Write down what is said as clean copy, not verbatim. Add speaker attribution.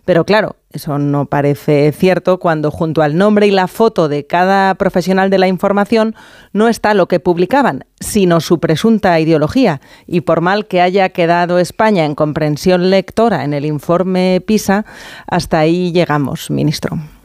Speaker 1: Pero claro, eso no parece cierto cuando junto al nombre y la foto de cada profesional de la información no está lo que publicaban, sino su presunta ideología. Y por mal que haya quedado España en comprensión lectora en el informe PISA, hasta ahí llegamos, ministro.